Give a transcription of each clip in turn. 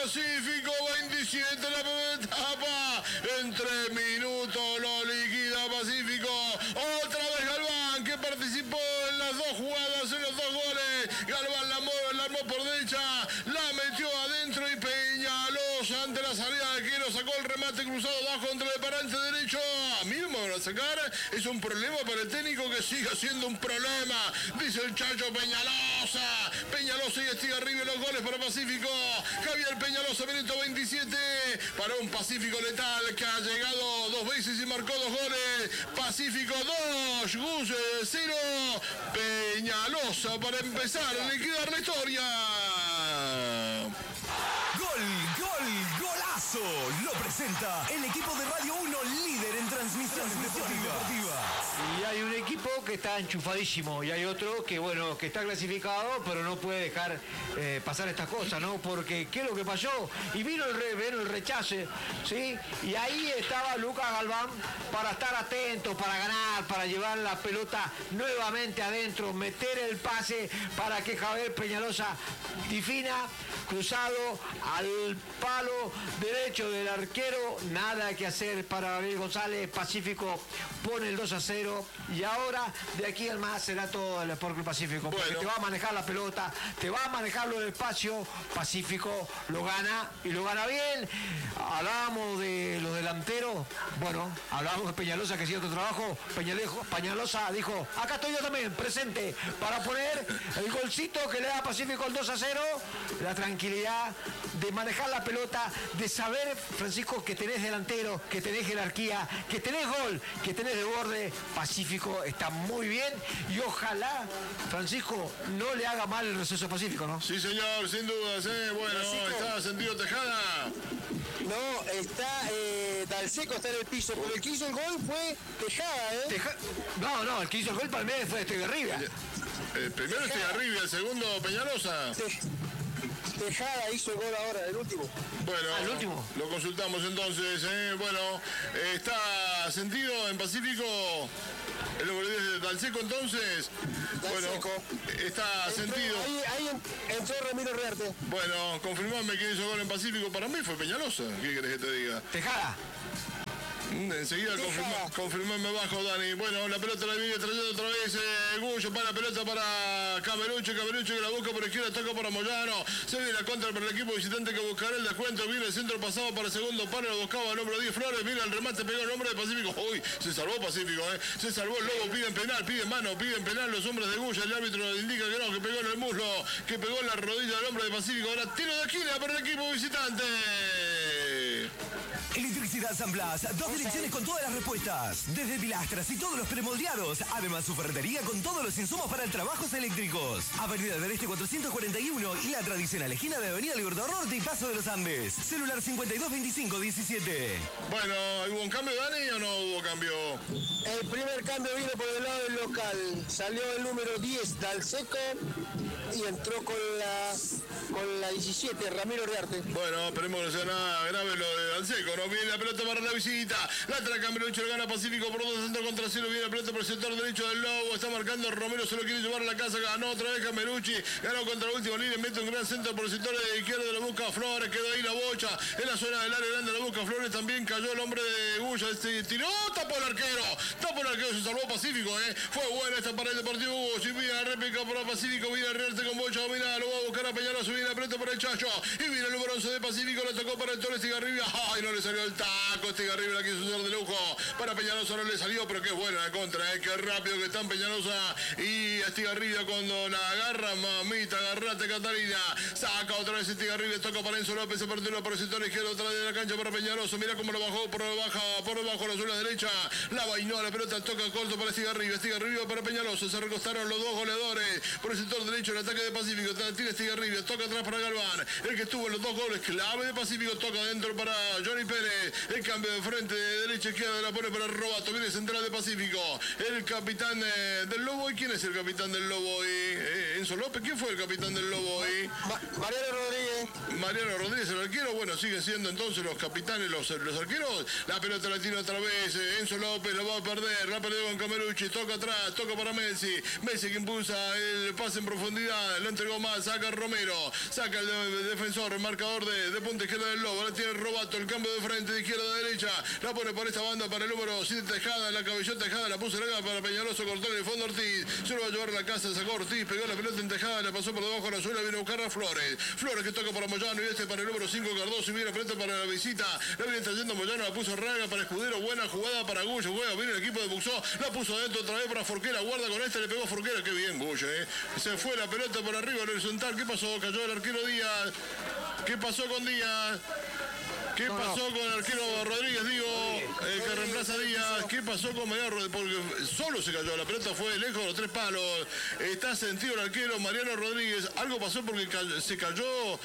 Pacífico, 27 la primera etapa. En 3 minutos lo liquida Pacífico. Otra vez Galván, que participó en las dos jugadas, en los dos goles. Galván la armó por derecha, la metió adentro y Peñalosa ante la salida de arquero sacó el remate cruzado bajo contra el parante derecho. A mí no me van a sacar. Es un problema para el técnico que sigue siendo un problema. Dice el Chacho Peñalosa. Peñalosa y Estigarribia los goles para Pacífico. Javier Peñalosa, minuto 27. Para un Pacífico letal que ha llegado 2 veces y marcó 2 goles. Pacífico 2, Gus 0. Peñalosa para empezar a liquidar la historia. ¡Golazo! Lo presenta el equipo de Radio 1, líder en transmisión deportiva. Y hay un equipo que está enchufadísimo y hay otro que, bueno, que está clasificado, pero no puede dejar pasar estas cosas, ¿no? Porque, ¿qué es lo que pasó? Y vino el rechace, ¿sí? Y ahí estaba Lucas Galván para estar atento, para ganar, para llevar la pelota nuevamente adentro, meter el pase para que Javier Peñalosa defina, cruzado al palo derecho del arquero, nada que hacer para Gabriel González. Pacífico pone el 2-0 y ahora de aquí al más será todo el Sport Club Pacífico, porque te va a manejar la pelota, te va a manejar los espacios. Pacífico lo gana y lo gana bien. Hablábamos de los delanteros, bueno, hablábamos de Peñalosa que hacía otro trabajo. Peñalosa dijo, acá estoy yo también presente para poner el golcito que le da a Pacífico el 2-0. La tranquilidad de manejar la pelota, de saber, Francisco, que tenés delantero, que tenés jerarquía, que tenés gol, que tenés de borde. Pacífico está muy bien y ojalá, Francisco, no le haga mal el receso Pacífico, ¿no? Sí, señor, sin dudas, Bueno, Francisco. está sentido Tejada. No, está Dalseco está en el piso, pero el que hizo el gol fue Tejada, No, el que hizo el gol para mí fue Estigarribia. Primero Estigarribia, el segundo Peñalosa. Tejada hizo el gol ahora, el último. Bueno, el último. Lo consultamos entonces. Bueno, está sentido en Pacífico. El hombre de Dalseco entonces. Dalseco. Bueno, está sentido. Ahí entró Ramiro Rearte. Bueno, confirmame que hizo gol en Pacífico. Para mí fue Peñalosa. ¿Qué querés que te diga? Tejada. Enseguida confirmame abajo, Dani. Bueno, la pelota la viene trayendo otra vez Gullo para la pelota para Camerucho que la busca por izquierda, toca para Moyano. Se viene la contra para el equipo visitante que buscará el descuento. Viene el centro pasado para el segundo palo, lo buscaba el número 10 Flores. Viene el remate, pegó el hombre de Pacífico. Uy, se salvó Pacífico, se salvó el Lobo. Piden penal los hombres de Gullo. El árbitro le indica que no, que pegó en el muslo, que pegó en la rodilla del hombre de Pacífico. Ahora tiro de esquina para el equipo visitante. Electricidad San Blas, 2 direcciones con todas las respuestas, desde pilastras y todos los premoldeados, además su ferretería con todos los insumos para trabajos eléctricos. Avenida del Este 441 y la tradicional esquina de Avenida Libertador Norte y Paso de los Andes. Celular 522517. Bueno, ¿hubo un cambio, Dani, o no hubo cambio? El primer cambio vino por el lado del local. Salió el número 10, Dalseco, y entró con la 17, Ramiro Rearte. Bueno, esperemos que no sea nada grave lo de Dalseco, ¿no? Viene la pelota para la visita. La trae Camerucho, lo gana Pacífico por 2 contra 0. Viene la pelota por el sector derecho del Lobo. Está marcando Romero, se lo quiere llevar a la casa. Ganó otra vez Camerucci. Ganó contra la última línea. Mete un gran centro por el sector de izquierdo de la busca Flores. Quedó ahí la bocha. En la zona del área grande de la busca Flores. También cayó el hombre de Gulla. Tiró, tapó el arquero. Se salvó Pacífico, Fue buena esta para el Deportivo Hugo. Si viene la réplica para Pacífico. Viene a Rearte con bocha. Mira, lo va a buscar a Peñalosa. Viene la pelota por el Chacho. Y viene el número 11 de Pacífico. Le tocó para el Torres Estigarribia. Ay, no le salió el taco. Estigarribia la quiso hacer de lujo. Para Peñalosa no le salió, pero qué buena la contra, Qué rápido que están Peñalosa y Estigarribia cuando la agarra. Mamita, agarrate, Catalina. Saca otra vez Estigarribia. Toca para Enzo López. Se perdió por el sector izquierdo. Otra de la cancha para Peñalosa. Mira cómo lo bajó por debajo la zona derecha. La vainó la pelota. Toca corto para Estigarribia. Estigarribia para Peñalosa. Se recostaron los dos goleadores por el sector derecho. El ataque de Pacífico. Tira Estigarribia. Toca atrás para Galván. El que estuvo en los 2 goles clave de Pacífico. Toca adentro para Johnny Pérez. El cambio de frente de derecha a izquierda la pone para Robato. Viene central de Pacífico. El capitán del Lobo. ¿Y quién es el capitán del Lobo hoy? Enzo López. ¿Quién fue el capitán del Lobo hoy? Mariano Rodríguez. Mariano Rodríguez, el arquero. Bueno, siguen siendo entonces los capitanes, los arqueros. La pelota la tiene otra vez. Enzo López lo va a perder. La perdió con Camerucci. Toca atrás, toca para Messi. Messi que impulsa el pase en profundidad. Lo entregó más. Saca Romero. Saca el defensor, el marcador de punta izquierda del Lobo. La tiene Robato. El cambio de frente de izquierda a derecha. La pone por esta banda para el número 7 Tejada. La cabelló Tejada. La puso larga para Peñaloso. Cortó en el fondo Ortiz. Se lo va a llevar a la casa. Sacó Ortiz. Pegó la pelota en Tejada. La pasó por debajo de la suela. Viene a buscar a Flores. Flores que toca para Moyano. Y para el número 5 Cardoso. Y viene la pelota para la visita. La viene trayendo Moyano. La puso Raga para Escudero. Buena jugada para Gullo. Juega bien el equipo de Buxó. La puso adentro otra vez para Forquera. Guarda con este. Le pegó a Forquera. Qué bien Gullo, Se fue la pelota por arriba al horizontal. ¿Qué pasó? Cayó el arquero Díaz. ¿Qué pasó con Díaz? ¿Qué pasó con el arquero Rodríguez, el que reemplaza a Díaz? ¿Qué pasó con Mariano Rodríguez? Porque solo se cayó, la pelota fue lejos de los 3 palos. Está sentido el arquero Mariano Rodríguez. Algo pasó porque se cayó,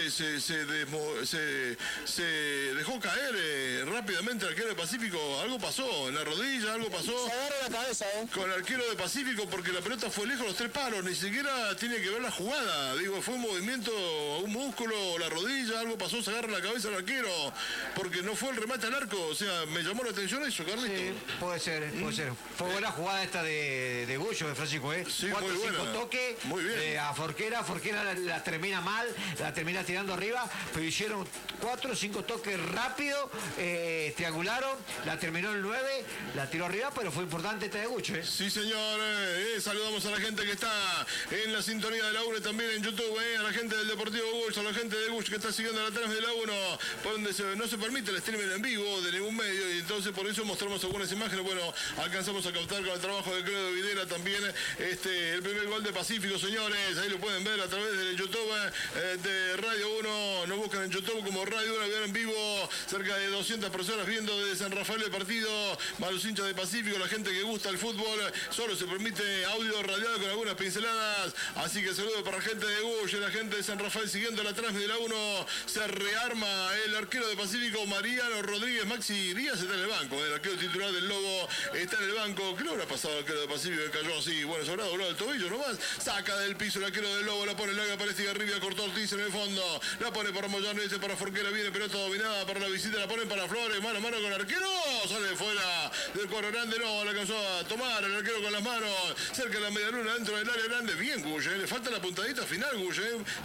se dejó caer rápidamente el arquero de Pacífico. Algo pasó en la rodilla, algo pasó. Se agarra la cabeza, con el arquero de Pacífico porque la pelota fue lejos de los 3 palos. Ni siquiera tiene que ver la jugada. Fue un movimiento, un músculo, la rodilla, algo pasó, se agarra la cabeza el arquero. Porque no fue el remate al arco, o sea, me llamó la atención eso, Carlito. Sí, puede ser. Fue buena jugada esta de Gullo, de Francisco, Sí, 4 o 5 toques muy bien. A Forquera la termina mal, la termina tirando arriba, pero hicieron 4 o 5 toques rápido, triangularon, la terminó el 9, la tiró arriba, pero fue importante esta de Gullo, Sí, señor, saludamos a la gente que está en la sintonía de la 1 también en YouTube, a la gente del Deportivo Gullo, a la gente de Gullo que está siguiendo la 3 de la 1, por donde no se permite el streaming en vivo de ningún medio y entonces por eso mostramos algunas imágenes. Bueno, alcanzamos a captar con el trabajo de Claudio Videla también el primer gol de Pacífico, señores. Ahí lo pueden ver a través del YouTube de Radio 1. Nos buscan en YouTube como Radio 1, ver en vivo. Cerca de 200 personas viendo desde San Rafael el partido. Para los hinchas de Pacífico, la gente que gusta el fútbol, solo se permite audio radiado con algunas pinceladas. Así que saludo para la gente de Gullo, la gente de San Rafael siguiendo la transmisión de la 1. Se rearma el arquero de Pacífico, Mariano Rodríguez. Maxi Díaz está en el banco, el arquero titular del Lobo está en el banco. ¿Qué le habrá pasado al arquero de Pacífico que cayó así? Bueno, se habrá doblado el tobillo nomás. Saca del piso el arquero del Lobo, la pone larga para Estigarribia, cortó Ortiz en el fondo. La pone para Moyano, para Forquera, viene pelota dominada para la visita, la ponen para Flores, mano a mano con el arquero. Sale fuera del cuadro grande, no, la alcanzó a tomar el arquero con las manos. Cerca de la media luna, dentro del área grande. Bien, Gush, le falta la puntadita final, Gush.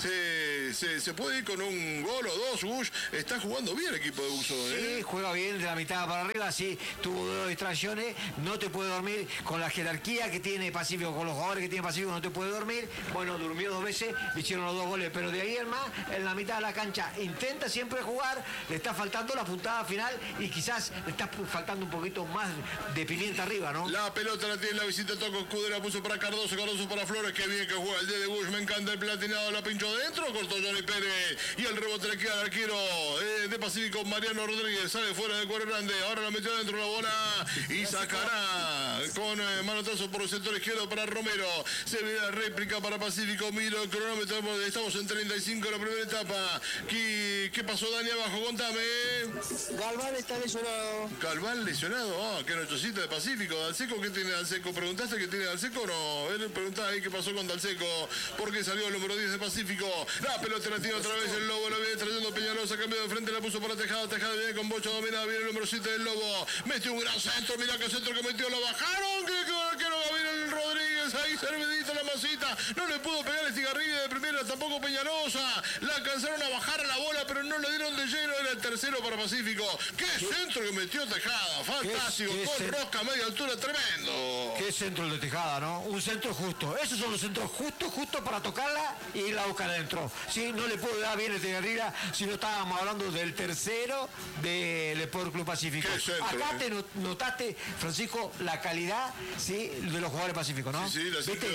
Se puede ir con un gol o dos, Gush. Está jugando bien el equipo de Buxó. Sí, juega bien de la mitad para arriba, sí, tuvo 2 distracciones, no te puede dormir con la jerarquía que tiene Pacífico, con los jugadores que tiene Pacífico, no te puede dormir. Bueno, durmió 2 veces, le hicieron los 2 goles, pero de ahí en más, en la mitad de la cancha, intenta siempre jugar, le está faltando la puntada final y quizás le está faltando un poquito más de pimienta arriba, ¿no? La pelota la tiene la visita, toca Escudero, puso para Cardoso, Cardoso para Flores, qué bien que juega el de Bush, me encanta el platinado, la pinchó adentro, cortó Johnny Pérez y el rebote le queda al arquero de Pacífico, Mariano Rodríguez, sale fuera del cuadro grande, ahora la metió adentro la bola y sacará con manotazo por el sector izquierdo para Romero, se ve la réplica para Pacífico, miro el cronómetro, estamos en 35 de la primera etapa. ¿Qué pasó, Dani, abajo? Contame. Galván está lesionado. Galván lesionado, qué nochecita de Pacífico. Dalseco, ¿qué tiene Dalseco? ¿Preguntaste qué tiene Dalseco o no? Él preguntaba ahí qué pasó con Dalseco, por qué salió el número 10 de Pacífico. La pelota la tiene otra vez el Lobo, la viene trayendo Peñalosa, cambio de frente, la puso para Tejada, Tejada viene con bocha dominada, viene el número 7 del Lobo, metió un gran centro, mira que centro que metió, lo bajaron, que no va bien el Rodríguez, ahí servidito la masita, no le pudo pegar el Estigarribia de primera, tampoco Peñalosa, la alcanzaron a bajar a la bola, pero no le dieron de lleno, era el tercero para Pacífico. ¡Qué centro que metió Tejada! Fantástico, con rosca a media altura, tremendo. Qué centro el de Tejada, ¿no? Un centro justo. Esos son los centros justo para tocarla y irla a buscar adentro. Sí, no le puedo dar bien el de arriba si no estábamos hablando del tercero del Sport Club Pacífico. Centro, acá te notaste, Francisco, la calidad, sí, de los jugadores pacíficos, ¿no? Sí,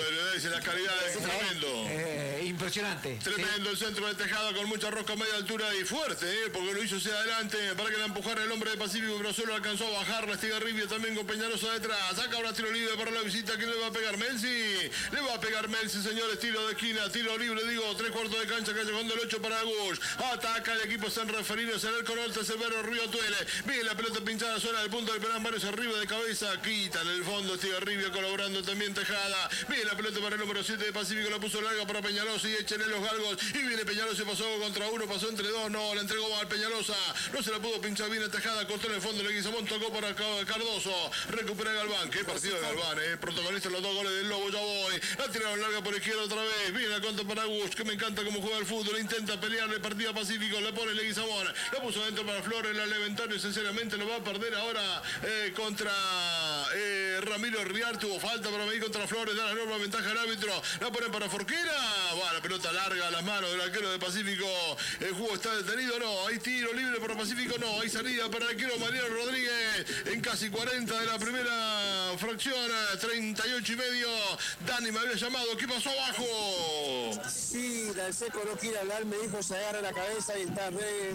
la calidad es tremendo. Impresionante. Tremendo, ¿sí? El centro de Tejada con mucha rosca a media altura y fuerte, porque lo hizo hacia adelante para que la empujara el hombre de Pacífico, pero solo alcanzó a bajar la Estigarribia también con Peñalosa detrás. Saca ahora tiro libre para la visita. ¿Quién le va a pegar? Melsi. Le va a pegar Melsi, señores. Tiro de esquina, tiro libre, digo, 3/4 de cancha, calle Fondo el 8 para Gush. Ataca el equipo San Rafaelino, será el Corolta, Severo, Río Tuele. Viene la pelota pinchada, suena del punto del penal, Marios arriba de cabeza, quita en el fondo Estigarribia, colaborando también Tejada. Viene la pelota para el número número 7 de Pacífico, la puso larga para Peñalosa y échenle los galgos. Y viene Peñalosa, pasó contra uno, pasó entre dos, no, la entregó mal Peñalosa. No se la pudo pinchar bien atajada, cortó en el fondo, Leguizamón tocó para Cardoso. Recupera Galván, qué partido de Galván, protagonista de los 2 goles del Lobo, ya voy. La tiraron larga por izquierda otra vez. Viene la contra para Gush, que me encanta cómo juega el fútbol. Intenta pelearle partida Pacífico, le pone Leguizamón. La puso adentro para Flores, la levantó y sinceramente lo va a perder ahora contra Ramiro Riar. Tuvo falta para medir contra Flores, da la enorme ventaja al árbitro. La pone para Forquera. Va la pelota larga a las manos del arquero de Pacífico. El juego está detenido, no. Hay tiro libre para Pacífico, no. Hay salida para el arquero Mariano Rodríguez en casi 40 de la primera fracción. 38 y medio. Dani me había llamado. ¿Qué pasó abajo? Sí, Dalseco no quiere hablar, me dijo se agarra la cabeza y está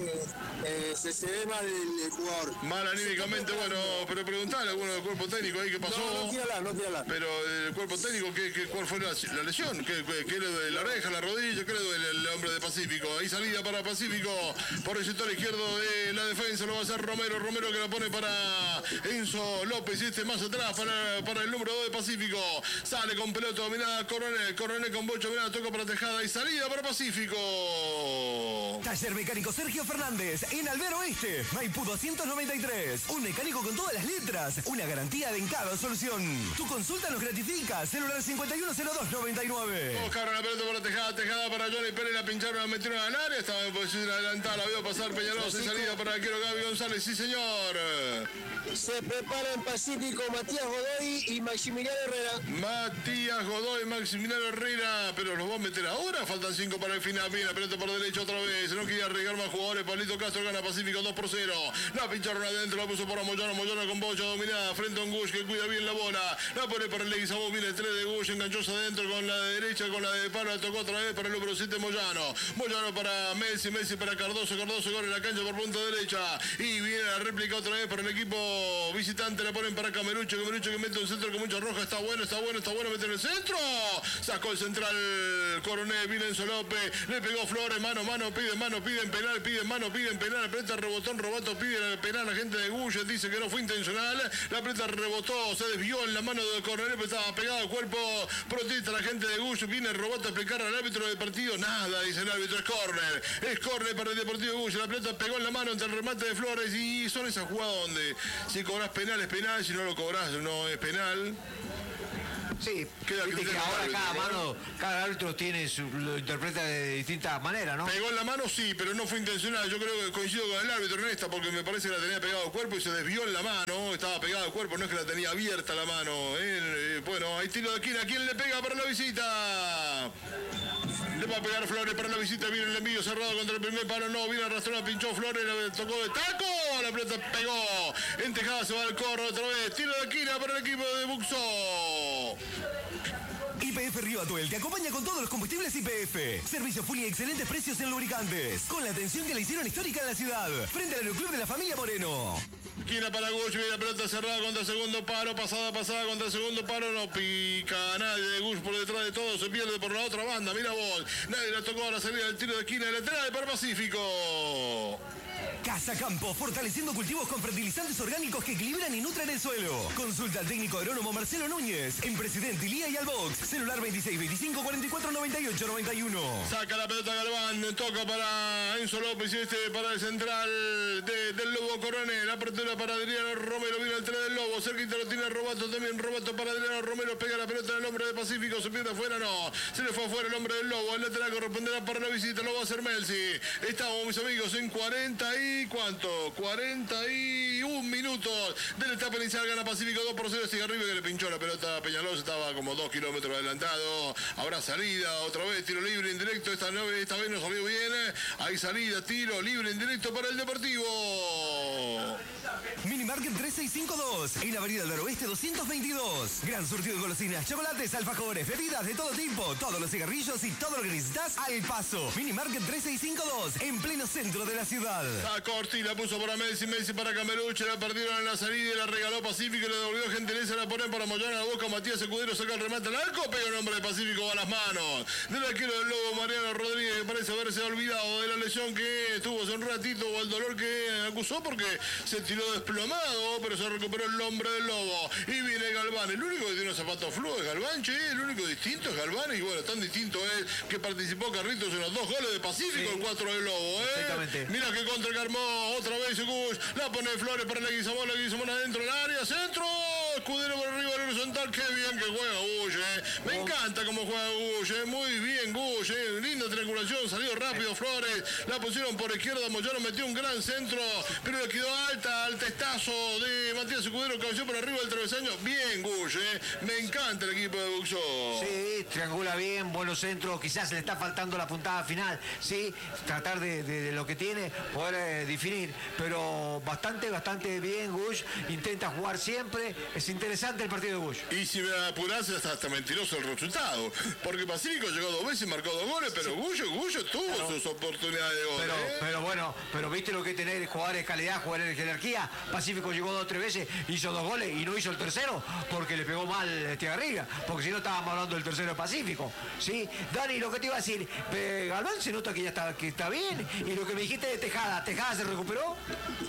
se ve mal el jugador. Mal anímicamente, bueno, pero preguntale a alguno del cuerpo técnico ahí qué pasó. No quiere hablar. Pero el cuerpo técnico, ¿cuál fue la lesión? ¿Qué le duele la oreja, la rodilla? ¿Qué le duele el hombre de Pacífico? Ahí salida para Pacífico por el sector izquierdo de la defensa, lo va a hacer Romero que la pone para Enzo López y más atrás para el número 2 de Pacífico. Sale con pelota dominada Coronel con bocho, mirada, toca para Tejada y salida para Pacífico. Taller Mecánico Sergio Fernández en Albero Oeste, Maipú 293. Un mecánico con todas las letras, una garantía de en cada solución. Tu consulta nos gratifica. Celular 510299. Buscaron la pelota para Tejada para Johnny Pérez, la pincharon, la metieron al área, estaba en posición adelantada, la vio pasar Peñalosa y salida para el arquero Gaby González, sí señor. Se prepara en Pacífico Matías Godoy y Maximiliano Herrera. Matías Godoy, Maximiliano Herrera, pero los va a meter ahora, faltan 5 para el final. Viene la pelota por derecha otra vez, no quería arriesgar más jugadores. Pablito Castro gana Pacífico 2-0. La pincharon adentro, la puso para Moyano con bocha dominada frente a un Gush que cuida bien la bola. La pone para el Leguizamón, viene el 3 de Gush, enganchosa adentro con la de derecha, con la de palo, la tocó otra vez para el número 7 Moyano para Messi para Cardoso corre la cancha por punta derecha y viene la réplica otra vez para el equipo visitante, la ponen para Camerucho que mete un centro con mucha roja, está bueno, mete en el centro, sacó el central Coronel, viene Enzo López, le pegó Flores, mano, piden penal, apreta rebotón, Robato pide penal, la gente de Gush dice que no fue intencional, la apreta rebotó, se desvió en la mano de Coronel, pero estaba pegado al cuerpo, protesta la gente de Gush, viene Robato a explicar al árbitro del partido, nada, dice el árbitro, es córner para el Deportivo Gush, la pelota pegó en la mano entre el remate de Flores y son esas jugadas donde si cobras penal es penal, si no lo cobras no es penal. Sí, que ahora cada árbitro lo interpreta de distintas maneras, ¿no? Pegó en la mano, sí, pero no fue intencional. Yo creo que coincido con el árbitro en esta, porque me parece que la tenía pegado al cuerpo y se desvió en la mano. Estaba pegada al cuerpo, no es que la tenía abierta la mano. Bueno, hay tiro de esquina. ¿Quién le pega para la visita? Le va a pegar Flores para la visita, viene el envío cerrado contra el primer palo, no, viene arrastrado, pinchó Flores, le tocó de taco, la pelota pegó, en Tejada se va al corro otra vez, tiro de esquina para el equipo de Buxo. YPF Río Atuel te acompaña con todos los combustibles YPF. Servicio full y excelentes precios en lubricantes. Con la atención que le hicieron histórica en la ciudad. Frente al Aeroclub de la familia Moreno. Esquina para Gush, viene la pelota cerrada contra el segundo palo, pasada contra el segundo palo, no pica nadie de Gush por detrás de todo, se pierde por la otra banda, mira vos, nadie la tocó a la salida del tiro de esquina, lateral para Pacífico. Casa Campo, fortaleciendo cultivos con fertilizantes orgánicos que equilibran y nutren el suelo. Consulta al técnico agrónomo Marcelo Núñez, en Presidente Ilía y Albox, celular 26 25 44 98 91. Saca la pelota Galván, toca para Enzo López y para el central del Lobo Coronel, apertura para Adriano Romero, viene el 3 del Lobo, cerquita lo tiene Robato también, Robato para Adriano Romero, pega la pelota en el hombre de Pacífico, se pierde afuera, no, se le fue afuera el hombre del Lobo, el lateral corresponderá para la visita, lo va a hacer Melsi. Estamos, mis amigos, en 41 minutos de la etapa inicial, gana Pacífico 2-0, sigue arriba que le pinchó la pelota a Peñalosa, estaba como 2 kilómetros adelantado, habrá salida, otra vez tiro libre indirecto, esta vez no salió bien, hay salida, tiro libre indirecto para el Deportivo. Minimarket 3652, en la avenida del Oeste 222. Gran surtido de golosinas, chocolates, alfajores, bebidas de todo tipo, todos los cigarrillos y todo lo que necesitas al paso. Minimarket 3652, en pleno centro de la ciudad. A Corti la puso para Messi para Cameruche, la perdieron en la salida y la regaló Pacífico y le devolvió gentileza, la ponen para Moyano a la boca, Matías Escudero saca el remate al arco, pega un hombre de Pacífico a las manos del arquero del Lobo, Mariano Rodríguez, que parece haberse olvidado de la lesión que tuvo hace un ratito o el dolor que acusó porque se tiró quedó desplomado, pero se recuperó el hombre del Lobo. Y viene Galván. El único que tiene unos zapatos fluos es Galván, che. El único distinto es Galván. Y bueno, tan distinto es que participó Carlitos en los 2 goles de Pacífico, el 4 del Lobo, Exactamente. Mira que contra que armó otra vez Gush. La pone Flores para Leguizamón adentro del área. Centro. Escudero por arriba del horizontal. Qué bien que juega Gush, Me encanta cómo juega Gush, Muy bien Gush, Linda triangulación. Salió rápido Flores. La pusieron por izquierda. Moyano metió un gran centro. Pero le quedó alta al testazo de Matías Escudero. Cabeceó por arriba del travesaño. Bien Gush, Me encanta el equipo de Buxó. Sí, triangula bien, buenos centros. Quizás le está faltando la puntada final. Sí, tratar de lo que tiene, poder definir. Pero bastante bien Gush. Intenta jugar siempre. Es interesante el partido de Gush. Y si me apurás es hasta mentiroso el resultado. Porque Pacífico llegó 2 veces y marcó 2 goles, pero sí. Gullo tuvo sus oportunidades de gol. Pero bueno, viste lo que es tener jugadores de calidad, jugadores de jerarquía. Pacífico llegó 2 o 3 veces, hizo 2 goles y no hizo el tercero porque le pegó mal Garriga. Porque si no estábamos hablando del tercero de Pacífico. ¿Sí? Dani, lo que te iba a decir, Galván se nota que ya está bien. Y lo que me dijiste de Tejada se recuperó.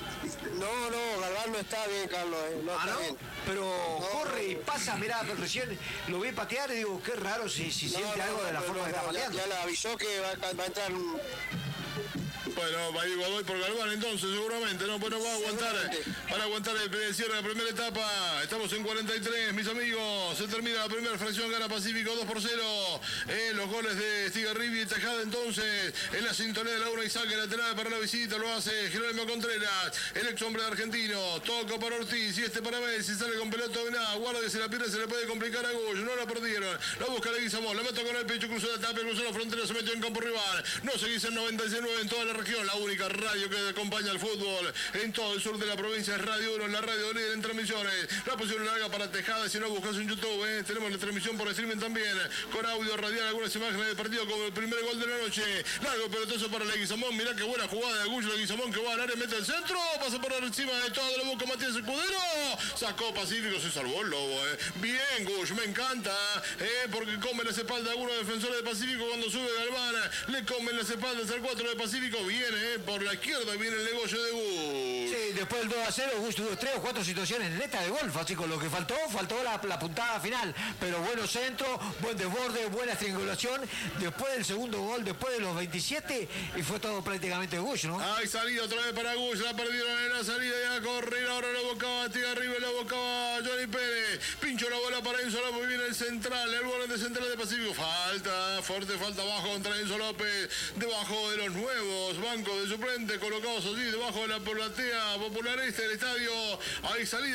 No, Galván no está bien, Carlos. No está bien. Pero corre y pasa, mirá, recién lo vi patear y digo, qué raro si siente algo de la forma que está pateando. Ya le avisó que va a entrar un... Bueno, voy por Galván entonces, seguramente, ¿no? Bueno, va a aguantar, para aguantar el cierre de la primera etapa. Estamos en 43, mis amigos. Se termina la primera fracción, gana Pacífico 2-0. Los goles de Estigarribia y Tejada entonces. En la sintonía de la una y saque lateral para la visita, lo hace Jerónimo Contreras, el ex hombre argentino. Toca para Ortiz y para Messi, sale con pelota dominada. Guarda que se la pierde, se le puede complicar a Gullo. No la perdieron. La busca Leguizamón, la mete con el pecho, cruzó la tapa, cruzó la frontera, se metió en campo rival. No se guisa en 96.9 en toda la región. La única radio que acompaña al fútbol en todo el sur de la provincia es Radio 1, la radio líder en transmisiones. La posición larga para Tejada, si no buscas en YouTube, tenemos la transmisión por streaming también, con audio radial, algunas imágenes del partido como el primer gol de la noche. Largo pelotazo para Leguizamón, mirá qué buena jugada de Gullo. Leguizamón que va al área, mete el centro, pasa por encima de todo, lo busca Matías Escudero, sacó Pacífico, se salvó el Lobo, Bien Gullo, me encanta, porque come las espaldas a algunos defensores de Pacífico cuando sube Galván, le comen las espaldas al 4 de Pacífico, viene por la izquierda, viene el negocio de Gus. Sí, después del 2-0, Gus tuvo 3 o 4 situaciones netas de gol, chicos. Lo que faltó la puntada final. Pero buenos centros, buen desborde, buena triangulación. Después del segundo gol, después de los 27, y fue todo prácticamente Gus, ¿no? Hay salida otra vez para Gus, la perdieron en la salida y a correr. Ahora lo buscaba arriba, lo buscaba Johnny Pérez. Pincho la bola para Enzo López, viene el central, el volante central de Pacífico. Fuerte falta abajo contra Enzo López, debajo de los nuevos bancos de suplente colocados allí debajo de la platea popular del estadio. Hay salida.